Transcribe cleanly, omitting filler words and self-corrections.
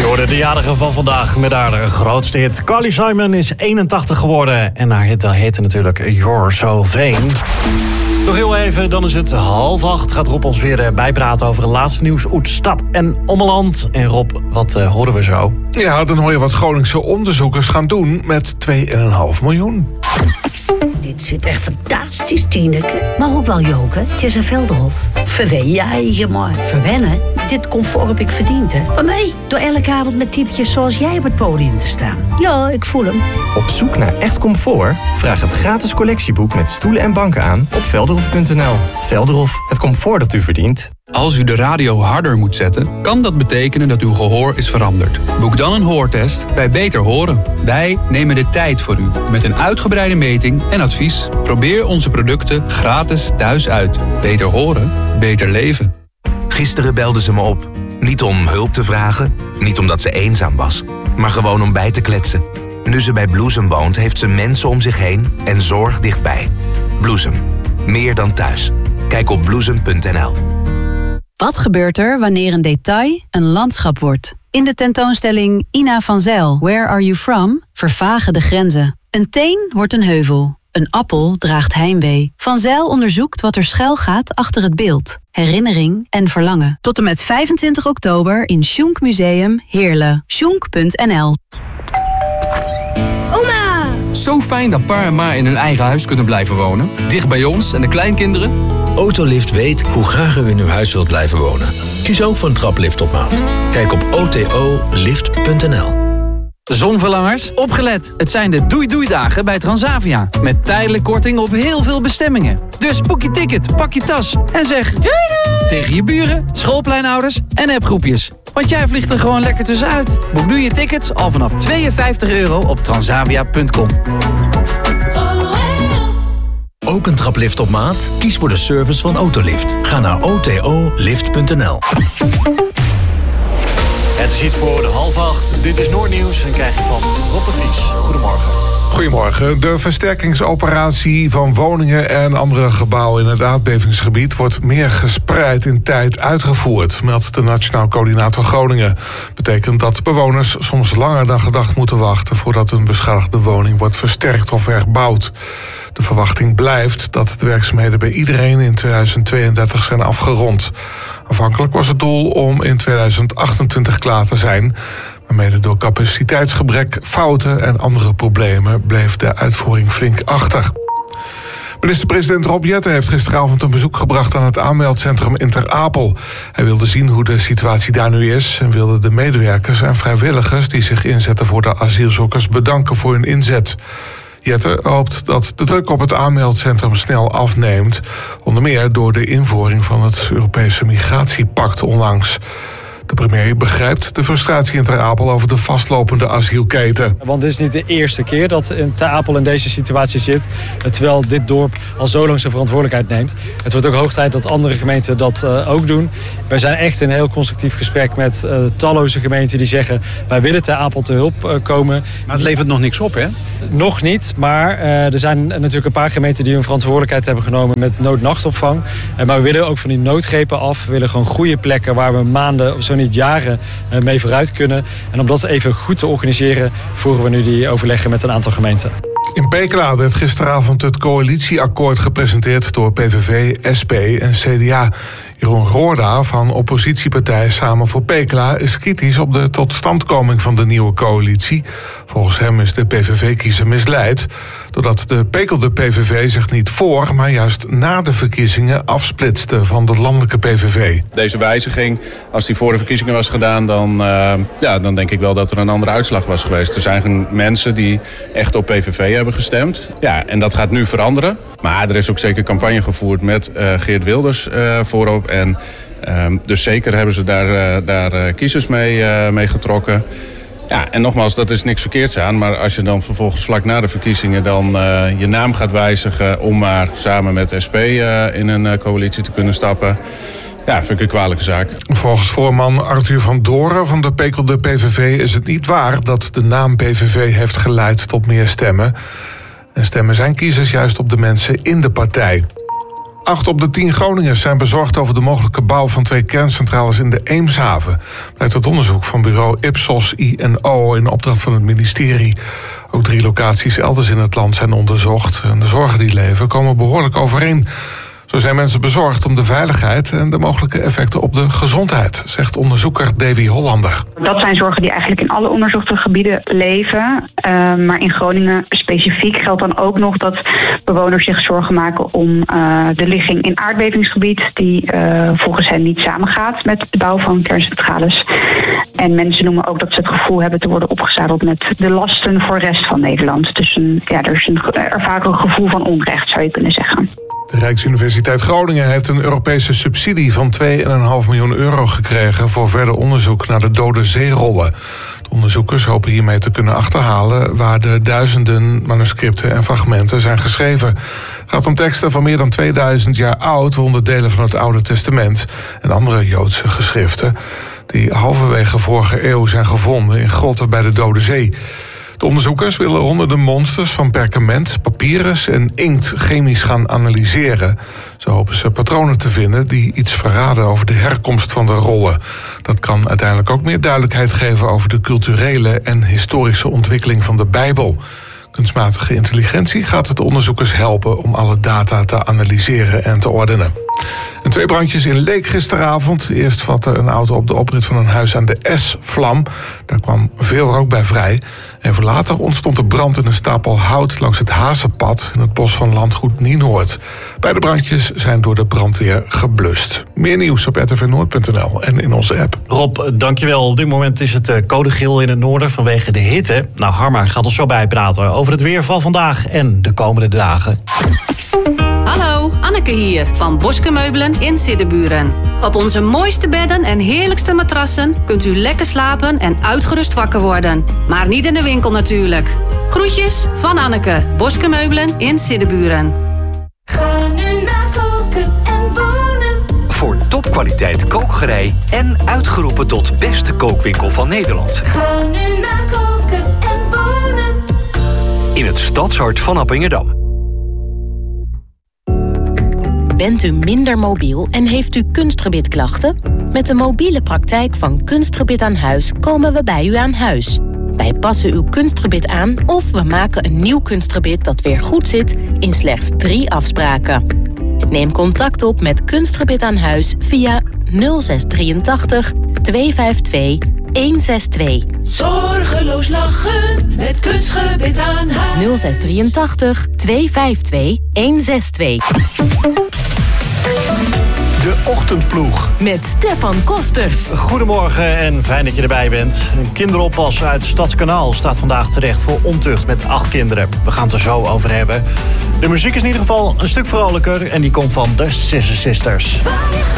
Hoorde de jarige van vandaag met haar grootste hit. Carly Simon is 81 geworden en haar hit heette natuurlijk You're So Vain. Nog heel even, dan is het 7:30. Gaat Rob ons weer bijpraten over het laatste nieuws uit stad en ommeland. En Rob, wat horen we zo? Ja, dan hoor je wat Groningse onderzoekers gaan doen met 2,5 miljoen. Dit zit echt fantastisch, Tineke. Maar ook wel joken. Het is een Velderhof. Verwen je eigen maar. Verwennen? Dit comfort heb ik verdiend, hè. Maar mij, door elke avond met typjes zoals jij op het podium te staan. Ja, ik voel hem. Op zoek naar echt comfort? Vraag het gratis collectieboek met stoelen en banken aan op velderhof.nl. Velderhof, het comfort dat u verdient. Als u de radio harder moet zetten, kan dat betekenen dat uw gehoor is veranderd. Boek dan een hoortest bij Beter Horen. Wij nemen de tijd voor u met een uitgebreide meting en advies. Probeer onze producten gratis thuis uit. Beter horen, beter leven. Gisteren belde ze me op. Niet om hulp te vragen, niet omdat ze eenzaam was, maar gewoon om bij te kletsen. Nu ze bij Bloesem woont, heeft ze mensen om zich heen en zorg dichtbij. Bloesem, meer dan thuis. Kijk op bloesem.nl. Wat gebeurt er wanneer een detail een landschap wordt? In de tentoonstelling Ina van Zijl, Where Are You From? Vervagen de grenzen. Een teen wordt een heuvel. Een appel draagt heimwee. Van Zijl onderzoekt wat er schuil gaat achter het beeld. Herinnering en verlangen. Tot en met 25 oktober in Schunk Museum Heerlen. Schunk.nl. Oma! Zo fijn dat pa en ma in hun eigen huis kunnen blijven wonen. Dicht bij ons en de kleinkinderen. Autolift weet hoe graag u in uw huis wilt blijven wonen. Kies ook voor een traplift op maat. Kijk op otolift.nl. Zonverlangers, opgelet. Het zijn de doei-doei-dagen bij Transavia. Met tijdelijk korting op heel veel bestemmingen. Dus boek je ticket, pak je tas en zeg doei doei tegen je buren, schoolpleinouders en appgroepjes. Want jij vliegt er gewoon lekker tussenuit. Boek nu je tickets al vanaf €52 op transavia.com. Ook een traplift op maat? Kies voor de service van Autolift. Ga naar otolift.nl. Het is iets voor 7:30. Dit is Noordnieuws en krijg je van Rob de Vries. Goedemorgen. Goedemorgen. De versterkingsoperatie van woningen en andere gebouwen in het aardbevingsgebied wordt meer gespreid in tijd uitgevoerd, meldt de Nationaal Coördinator Groningen. Betekent dat bewoners soms langer dan gedacht moeten wachten voordat een beschadigde woning wordt versterkt of herbouwd. De verwachting blijft dat de werkzaamheden bij iedereen in 2032 zijn afgerond. Aanvankelijk was het doel om in 2028 klaar te zijn, maar mede door capaciteitsgebrek, fouten en andere problemen bleef de uitvoering flink achter. Minister-president Rob Jetten heeft gisteravond een bezoek gebracht aan het aanmeldcentrum in Ter Apel. Hij wilde zien hoe de situatie daar nu is en wilde de medewerkers en vrijwilligers die zich inzetten voor de asielzoekers bedanken voor hun inzet. Jetten hoopt dat de druk op het aanmeldcentrum snel afneemt, onder meer door de invoering van het Europese migratiepact onlangs. De premier begrijpt de frustratie in Ter Apel over de vastlopende asielketen. Want dit is niet de eerste keer dat Ter Apel in deze situatie zit, terwijl dit dorp al zo lang zijn verantwoordelijkheid neemt. Het wordt ook hoog tijd dat andere gemeenten dat ook doen. Wij zijn echt in een heel constructief gesprek met talloze gemeenten die zeggen, wij willen Ter Apel te hulp komen. Maar het levert nog niks op, hè? Nog niet, maar er zijn natuurlijk een paar gemeenten die hun verantwoordelijkheid hebben genomen met noodnachtopvang. Maar we willen ook van die noodgrepen af. We willen gewoon goede plekken waar we maanden of zo niet jaren mee vooruit kunnen. En om dat even goed te organiseren, voeren we nu die overleggen met een aantal gemeenten. In Pekela werd gisteravond het coalitieakkoord gepresenteerd door PVV, SP en CDA. Jeroen Roorda van oppositiepartij Samen voor Pekela is kritisch op de totstandkoming van de nieuwe coalitie. Volgens hem is de PVV-kiezer misleid, doordat de Pekelde PVV zich niet voor, maar juist na de verkiezingen afsplitste van de landelijke PVV. Deze wijziging, als die voor de verkiezingen was gedaan, dan denk ik wel dat er een andere uitslag was geweest. Er zijn mensen die echt op PVV hebben gestemd. Ja, en dat gaat nu veranderen. Maar er is ook zeker campagne gevoerd met Geert Wilders voorop. En dus zeker hebben ze daar kiezers mee getrokken. Ja, en nogmaals, dat is niks verkeerds aan. Maar als je dan vervolgens vlak na de verkiezingen dan je naam gaat wijzigen om maar samen met SP in een coalitie te kunnen stappen. Ja, vind ik een kwalijke zaak. Volgens voorman Arthur van Doren van de Pekelde PVV is het niet waar dat de naam PVV heeft geleid tot meer stemmen. En stemmen zijn kiezers juist op de mensen in de partij. 8 op de 10 Groningers zijn bezorgd over de mogelijke bouw van 2 kerncentrales in de Eemshaven. Blijkt uit onderzoek van bureau Ipsos INO in opdracht van het ministerie. Ook 3 locaties elders in het land zijn onderzocht. En de zorgen die leven komen behoorlijk overeen. Zo zijn mensen bezorgd om de veiligheid en de mogelijke effecten op de gezondheid, zegt onderzoeker Davy Hollander. Dat zijn zorgen die eigenlijk in alle onderzochte gebieden leven. Maar in Groningen specifiek geldt dan ook nog dat bewoners zich zorgen maken om de ligging in aardbevingsgebied, die volgens hen niet samengaat met de bouw van kerncentrales. En mensen noemen ook dat ze het gevoel hebben te worden opgezadeld met de lasten voor de rest van Nederland. Dus er is vaak een gevoel van onrecht, zou je kunnen zeggen. De Rijksuniversiteit Groningen heeft een Europese subsidie van €2,5 miljoen gekregen voor verder onderzoek naar de dode zeerollen. De onderzoekers hopen hiermee te kunnen achterhalen waar de duizenden manuscripten en fragmenten zijn geschreven. Het gaat om teksten van meer dan 2000 jaar oud, waaronder delen van het Oude Testament en andere Joodse geschriften, die halverwege vorige eeuw zijn gevonden in grotten bij de Dode Zee. De onderzoekers willen honderden monsters van perkament, papyrus en inkt chemisch gaan analyseren. Zo hopen ze patronen te vinden die iets verraden over de herkomst van de rollen. Dat kan uiteindelijk ook meer duidelijkheid geven over de culturele en historische ontwikkeling van de Bijbel. Kunstmatige intelligentie gaat het onderzoekers helpen om alle data te analyseren en te ordenen. En 2 brandjes in Leek gisteravond. Eerst vatte een auto op de oprit van een huis aan de S vlam. Daar kwam veel rook bij vrij. Even later ontstond er brand in een stapel hout langs het Hazenpad in het bos van landgoed Nienoord. Beide brandjes zijn door de brandweer geblust. Meer nieuws op rtvnoord.nl en in onze app. Rob, dankjewel. Op dit moment is het code geel in het noorden vanwege de hitte. Nou, Harma gaat ons zo bijpraten over het weer van vandaag en de komende dagen. Hallo, Anneke hier van Boske Meubelen in Siddeburen. Op onze mooiste bedden en heerlijkste matrassen kunt u lekker slapen en uitgerust wakker worden. Maar niet in de winkel natuurlijk. Groetjes van Anneke, Boske Meubelen in Siddeburen. Ga nu naar Koken en Wonen. Voor topkwaliteit kookgerei en uitgeroepen tot beste kookwinkel van Nederland. Ga nu naar Koken en Wonen. In het stadshart van Appingedam. Bent u minder mobiel en heeft u kunstgebitklachten? Met de mobiele praktijk van Kunstgebit aan Huis komen we bij u aan huis. Wij passen uw kunstgebit aan of we maken een nieuw kunstgebit dat weer goed zit in slechts 3 afspraken. Neem contact op met Kunstgebit aan Huis via 0683 252 162. Zorgeloos lachen met Kunstgebit aan Huis. 0683 252 162. De Ochtendploeg. Met Stefan Kosters. Goedemorgen en fijn dat je erbij bent. Een kinderoppas uit Stadskanaal staat vandaag terecht voor ontucht met 8 kinderen. We gaan het er zo over hebben. De muziek is in ieder geval een stuk vrolijker en die komt van de Scissor Sisters. Waar je